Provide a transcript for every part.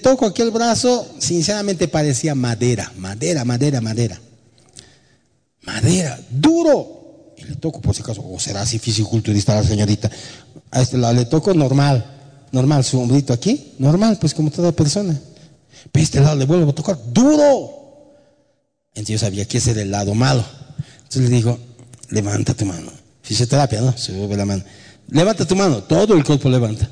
toco aquel brazo, sinceramente parecía madera, duro. Y le toco, por si acaso, o será así fisiculturista la señorita. A este lado le toco normal, su hombrito aquí, normal, pues como toda persona. Pero a este lado le vuelvo a tocar, duro. Entonces yo sabía que ese era el lado malo. Entonces le digo, levanta tu mano. Fisioterapia, ¿no? Sube la mano. Levanta tu mano, todo el cuerpo levanta.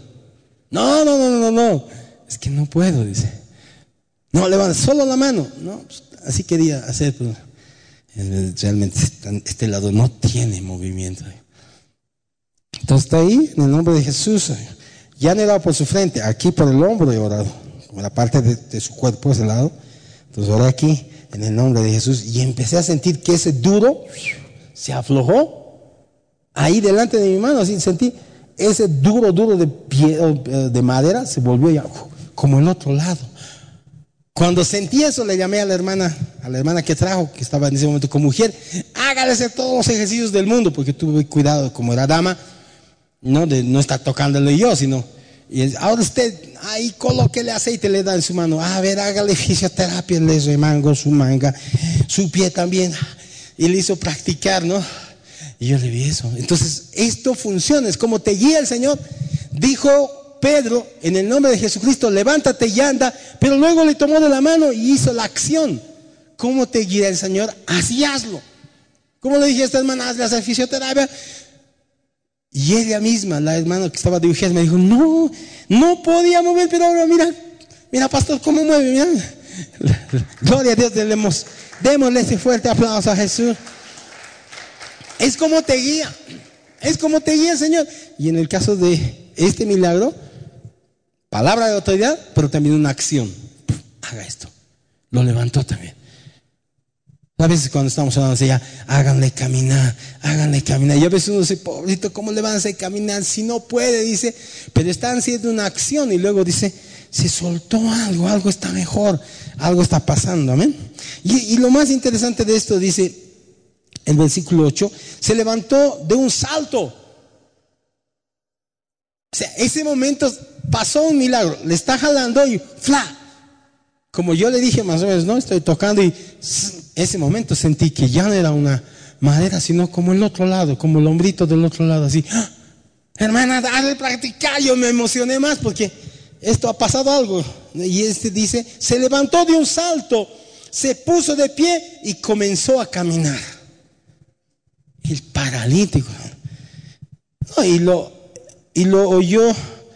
No. Es que no puedo, dice. No, levanta solo la mano. No, pues, así quería hacer, pero realmente este lado no tiene movimiento. Entonces está ahí, en el nombre de Jesús. Ya no he orado por su frente, aquí por el hombro he orado, como la parte de su cuerpo, ese lado. Entonces oré aquí, en el nombre de Jesús, y empecé a sentir que ese duro se aflojó. Ahí delante de mi mano, así sentí ese duro de madera, se volvió ya como el otro lado. Cuando sentí eso, le llamé a la hermana que trajo, que estaba en ese momento con mujer, hágale hacer todos los ejercicios del mundo, porque tuve cuidado, como era dama, no de no estar tocándole yo, sino, y ahora usted ahí colóquele aceite, le da en su mano, a ver, hágale fisioterapia, le remango su manga, su pie también, y le hizo practicar, ¿no? Y yo le vi eso. Entonces, esto funciona, es como te guía el Señor. Dijo Pedro, en el nombre de Jesucristo, levántate y anda, pero luego le tomó de la mano y hizo la acción. ¿Cómo te guía el Señor? Así hazlo. ¿Cómo le dije a esta hermana, hazle hacer fisioterapia? Y ella misma, la hermana que estaba de UGES, me dijo, no podía mover, pero ahora mira pastor, cómo mueve, mira. Gloria a Dios, démosle ese fuerte aplauso a Jesús. Es como te guía el Señor. Y en el caso de este milagro, palabra de autoridad, pero también una acción. Haga esto. Lo levantó también. A veces cuando estamos hablando así, háganle caminar. Y a veces uno dice, pobrecito, ¿cómo le van a hacer caminar si no puede? Dice, pero están haciendo una acción y luego dice, se soltó algo está mejor, algo está pasando, amén. Y lo más interesante de esto dice, el versículo 8, se levantó de un salto. O sea, ese momento pasó un milagro, le está jalando y ¡fla! Como yo le dije más o menos, no estoy tocando y ese momento sentí que ya no era una madera, sino como el otro lado, como el hombrito del otro lado, así. ¡Ah! Hermana, dale practicar, yo me emocioné más porque esto ha pasado algo. Y dice, se levantó de un salto, se puso de pie y comenzó a caminar. El paralítico. No, y lo oyó.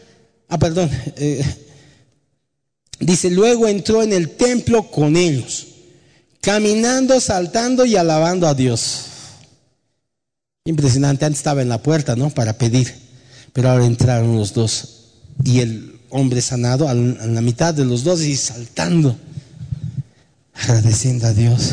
Dice, luego entró en el templo con ellos, caminando, saltando y alabando a Dios. Impresionante, antes estaba en la puerta, ¿no? Para pedir, pero ahora entraron los dos. Y el hombre sanado en la mitad de los dos y saltando, agradeciendo a Dios.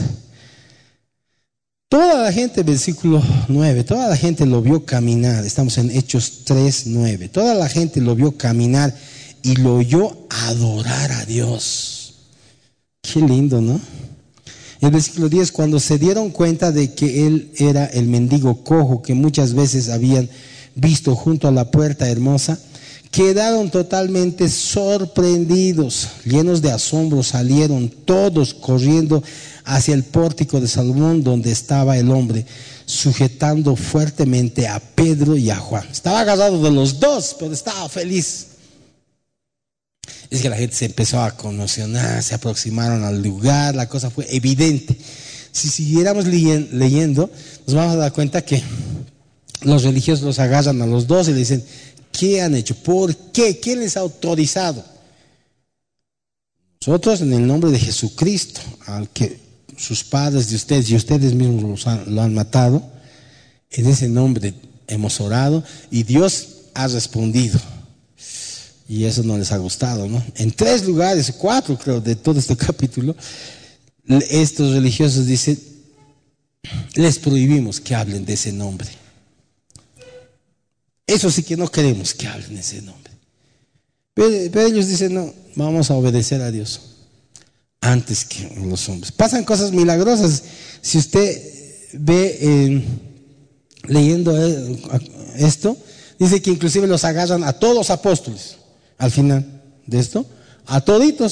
Toda la gente, versículo 9, toda la gente lo vio caminar. Estamos en Hechos 3:9. Toda la gente lo vio caminar y lo oyó adorar a Dios. Qué lindo, ¿no? El versículo 10, cuando se dieron cuenta de que él era el mendigo cojo que muchas veces habían visto junto a la puerta hermosa, quedaron totalmente sorprendidos, llenos de asombro, salieron todos corriendo hacia el pórtico de Salomón donde estaba el hombre, sujetando fuertemente a Pedro y a Juan. Estaba agarrado de los dos, pero estaba feliz. Es que la gente se empezó a conmocionar, se aproximaron al lugar, la cosa fue evidente. Si siguiéramos leyendo, nos vamos a dar cuenta que los religiosos los agarran a los dos y le dicen, ¿qué han hecho? ¿Por qué? ¿Quién les ha autorizado? Nosotros, en el nombre de Jesucristo, al que sus padres de ustedes y ustedes mismos lo han matado, en ese nombre hemos orado y Dios ha respondido. Y eso no les ha gustado, ¿no? En 3 lugares, 4 creo, de todo este capítulo, estos religiosos dicen, les prohibimos que hablen de ese nombre. Eso sí que no queremos que hablen de ese nombre. Pero ellos dicen, no, vamos a obedecer a Dios antes que los hombres. Pasan cosas milagrosas. Si usted ve leyendo esto, dice que inclusive los agarran a todos los apóstoles. Al final de esto, a toditos.